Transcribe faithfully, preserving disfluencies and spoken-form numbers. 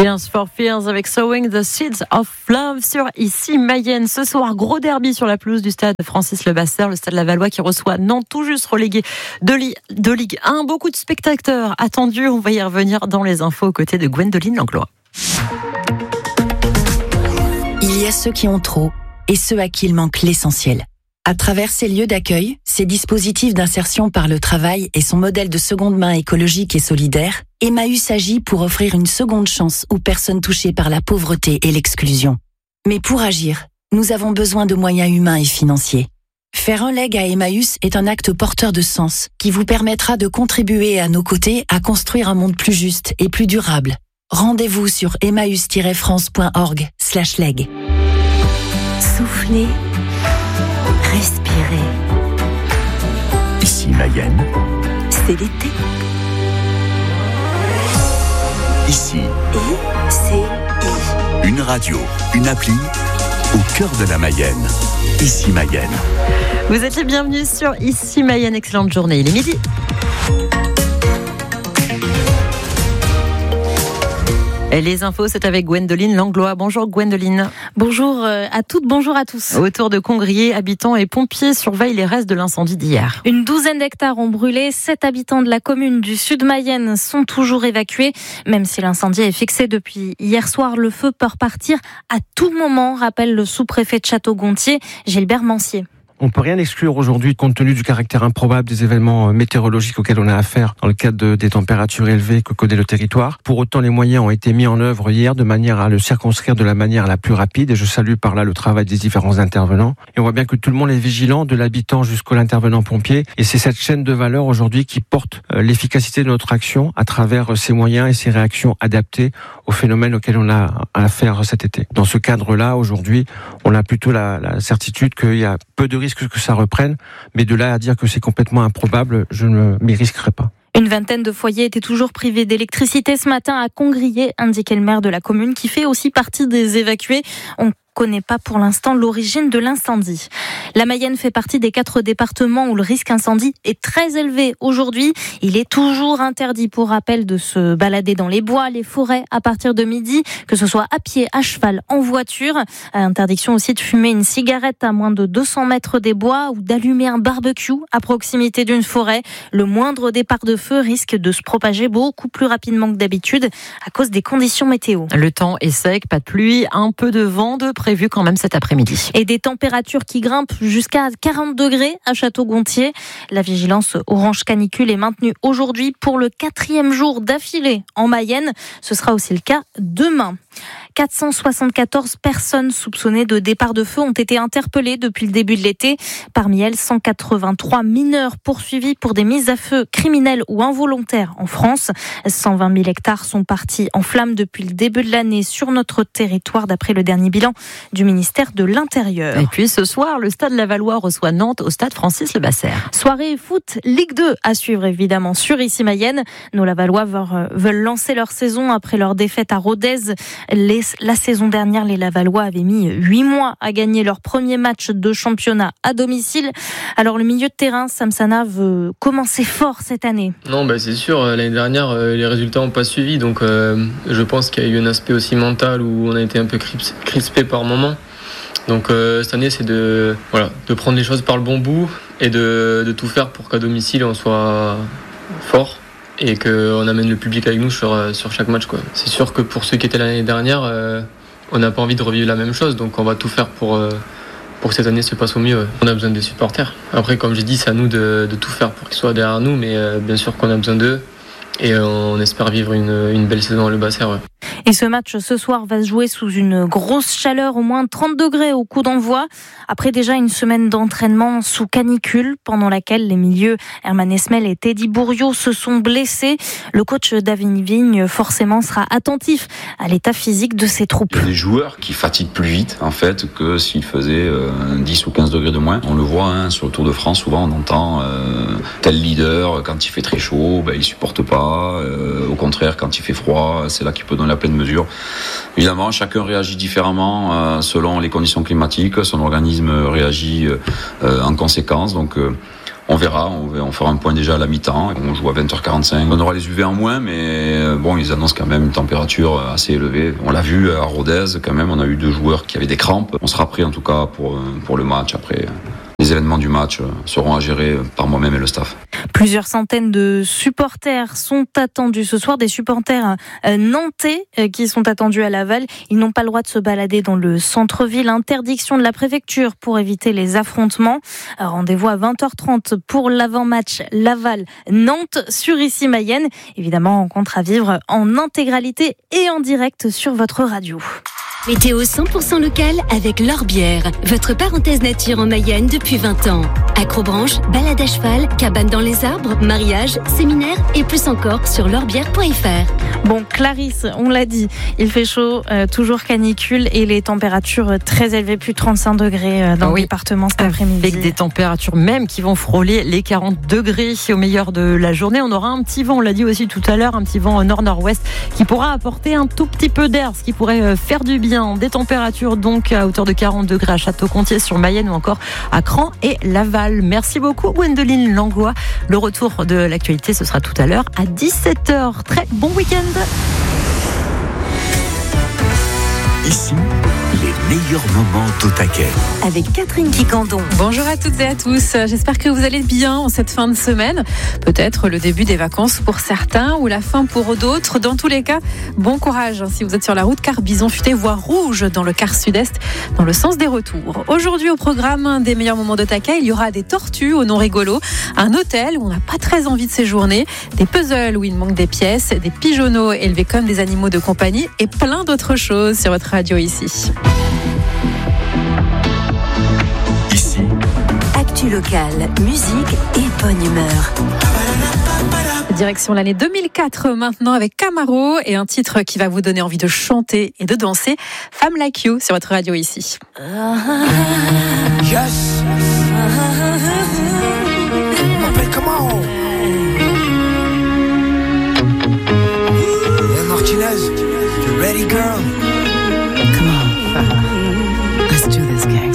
Tears for Fears avec Sowing the Seeds of Love sur Ici Mayenne. Ce soir, gros derby sur la pelouse du stade Francis Levasseur, le stade Lavallois qui reçoit Nantes, tout juste relégué de, li- de Ligue un. Beaucoup de spectateurs attendus. On va y revenir dans les infos aux côtés de Gwendoline Langlois. Il y a ceux qui ont trop et ceux à qui il manque l'essentiel. À travers ces lieux d'accueil, ces dispositifs d'insertion par le travail et son modèle de seconde main écologique et solidaire, Emmaüs agit pour offrir une seconde chance aux personnes touchées par la pauvreté et l'exclusion. Mais pour agir, nous avons besoin de moyens humains et financiers. Faire un leg à Emmaüs est un acte porteur de sens qui vous permettra de contribuer à nos côtés à construire un monde plus juste et plus durable. Rendez-vous sur emmaüs tiret france point org slash leg. Soufflez. Respirez. Ici Mayenne. C'est l'été. Ici. Et c'est I. Une radio, une appli au cœur de la Mayenne. Ici Mayenne. Vous êtes les bienvenus sur Ici Mayenne. Excellente journée. Il est midi. Et les infos, c'est avec Gwendoline Langlois. Bonjour Gwendoline. Bonjour à toutes, bonjour à tous. Autour de Congrier, habitants et pompiers surveillent les restes de l'incendie d'hier. Une douzaine d'hectares ont brûlé. Sept habitants de la commune du Sud Mayenne sont toujours évacués. Même si l'incendie est fixé depuis hier soir, le feu peut repartir à tout moment, rappelle le sous-préfet de Château-Gontier, Gilbert Mancier. On ne peut rien exclure aujourd'hui compte tenu du caractère improbable des événements météorologiques auxquels on a affaire dans le cadre de, des températures élevées que connaît le territoire. Pour autant, les moyens ont été mis en œuvre hier de manière à le circonscrire de la manière la plus rapide et je salue par là le travail des différents intervenants. Et on voit bien que tout le monde est vigilant, de l'habitant jusqu'à l'intervenant pompier. Et c'est cette chaîne de valeur aujourd'hui qui porte l'efficacité de notre action à travers ces moyens et ces réactions adaptées aux phénomènes auxquels on a affaire cet été. Dans ce cadre-là, aujourd'hui, on a plutôt la, la certitude qu'il y a peu de risques que ça reprenne, mais de là à dire que c'est complètement improbable, je ne m'y risquerai pas. Une vingtaine de foyers étaient toujours privés d'électricité ce matin à Congrier, indiquait le maire de la commune, qui fait aussi partie des évacués. On connaît pas pour l'instant l'origine de l'incendie. La Mayenne fait partie des quatre départements où le risque incendie est très élevé aujourd'hui. Il est toujours interdit, pour rappel, de se balader dans les bois, les forêts à partir de midi, que ce soit à pied, à cheval, en voiture. Interdiction aussi de fumer une cigarette à moins de deux cents mètres des bois ou d'allumer un barbecue à proximité d'une forêt. Le moindre départ de feu risque de se propager beaucoup plus rapidement que d'habitude à cause des conditions météo. Le temps est sec, pas de pluie, un peu de vent de prévu quand même cet après-midi. Et des températures qui grimpent jusqu'à quarante degrés à Château-Gontier. La vigilance orange canicule est maintenue aujourd'hui pour le quatrième jour d'affilée en Mayenne. Ce sera aussi le cas demain. quatre cent soixante-quatorze personnes soupçonnées de départ de feu ont été interpellées depuis le début de l'été. Parmi elles, cent quatre-vingt-trois mineurs poursuivis pour des mises à feu criminelles ou involontaires en France. cent vingt mille hectares sont partis en flammes depuis le début de l'année sur notre territoire, d'après le dernier bilan du ministère de l'Intérieur. Et puis ce soir, le stade Lavallois reçoit Nantes au stade Francis Levasseur. Soirée foot Ligue deux à suivre évidemment sur Ici Mayenne. Nos Lavallois veulent lancer leur saison après leur défaite à Rodez. Les, la saison dernière, les Lavallois avaient mis huit mois à gagner leur premier match de championnat à domicile. Alors le milieu de terrain, Samsana, veut commencer fort cette année. Non, bah c'est sûr, l'année dernière, les résultats n'ont pas suivi. Donc euh, je pense qu'il y a eu un aspect aussi mental où on a été un peu crispé par moment. Donc euh, cette année, c'est de, voilà, de prendre les choses par le bon bout et de, de tout faire pour qu'à domicile, on soit fort et qu'on amène le public avec nous sur, sur chaque match, quoi. C'est sûr que pour ceux qui étaient l'année dernière, euh, on n'a pas envie de revivre la même chose, donc on va tout faire pour, euh, pour que cette année se passe au mieux. Ouais. On a besoin des supporters. Après, comme j'ai dit, c'est à nous de, de tout faire pour qu'ils soient derrière nous, mais euh, bien sûr qu'on a besoin d'eux et on espère vivre une, une belle saison à Le Basser. Ouais. Et ce match ce soir va se jouer sous une grosse chaleur, au moins trente degrés au coup d'envoi. Après déjà une semaine d'entraînement sous canicule, pendant laquelle les milieux Herman Esmel et Teddy Bourriot se sont blessés. Le coach David Vigne, forcément, sera attentif à l'état physique de ses troupes. Il y a des joueurs qui fatiguent plus vite, en fait, que s'ils faisaient euh, dix ou quinze degrés de moins. On le voit hein, sur le Tour de France, souvent on entend euh, tel leader, quand il fait très chaud, ben, il supporte pas. Euh, au contraire, quand il fait froid, c'est là qu'il peut donner la pleine mesure. Évidemment, chacun réagit différemment euh, selon les conditions climatiques. Son organisme réagit euh, en conséquence. Donc, euh, on verra, on, on fera un point déjà à la mi-temps. On joue à vingt heures quarante-cinq. On aura les U V en moins, mais bon, ils annoncent quand même une température assez élevée. On l'a vu à Rodez, quand même, on a eu deux joueurs qui avaient des crampes. On sera prêt en tout cas pour, pour le match. Après, les événements du match seront à gérer par moi-même et le staff. Plusieurs centaines de supporters sont attendus ce soir, des supporters nantais qui sont attendus à Laval. Ils n'ont pas le droit de se balader dans le centre-ville. Interdiction de la préfecture pour éviter les affrontements. Rendez-vous à vingt heures trente pour l'avant-match Laval-Nantes sur Ici Mayenne. Évidemment, rencontre à vivre en intégralité et en direct sur votre radio. Météo cent pour cent local avec L'Orbière, votre parenthèse nature en Mayenne depuis vingt ans. Acrobranche, balade à cheval, cabane dans les arbres, mariage, séminaire et plus encore sur l'orbière point f r. Bon, Clarisse, on l'a dit, il fait chaud, euh, toujours canicule et les températures très élevées, plus de trente-cinq degrés euh, dans oui. le département cet après-midi. Avec des températures même qui vont frôler les quarante degrés au meilleur de la journée. On aura un petit vent, on l'a dit aussi tout à l'heure, un petit vent nord-nord-ouest qui pourra apporter un tout petit peu d'air, ce qui pourrait faire du bien. Des températures donc à hauteur de quarante degrés à Château-Gontier sur Mayenne ou encore à Cran et Laval. Merci beaucoup Gwendoline Langlois. Le retour de l'actualité, ce sera tout à l'heure à dix-sept heures. Très bon week-end. Ici, les meilleurs moments au taquet. Avec Catherine Quicandon. Bonjour à toutes et à tous. J'espère que vous allez bien en cette fin de semaine. Peut-être le début des vacances pour certains ou la fin pour d'autres. Dans tous les cas, bon courage si vous êtes sur la route, car Bison Futé voie rouge dans le quart sud-est dans le sens des retours. Aujourd'hui au programme des meilleurs moments de taquet, il y aura des tortues au nom rigolo, un hôtel où on n'a pas très envie de séjourner, des puzzles où il manque des pièces, des pigeonneaux élevés comme des animaux de compagnie et plein d'autres choses sur votre radio ici. Ici, actu locale, musique et bonne humeur. Direction l'année deux mille quatre maintenant avec Camaro et un titre qui va vous donner envie de chanter et de danser, Femme Like You sur votre radio ici. Yes. Hey, come on. Hey Martinez, you ready girl?